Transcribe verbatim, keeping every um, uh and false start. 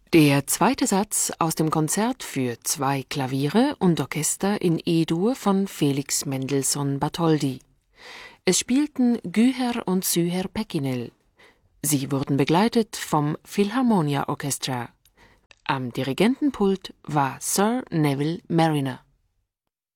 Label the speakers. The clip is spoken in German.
Speaker 1: Der zweite Satz aus dem Konzert für zwei Klaviere und Orchester in E-Dur von Felix Mendelssohn Bartholdy. Es spielten Güher und Süher Pekinel. Sie wurden begleitet vom Philharmonia Orchestra. Am Dirigentenpult war Sir Neville Marriner.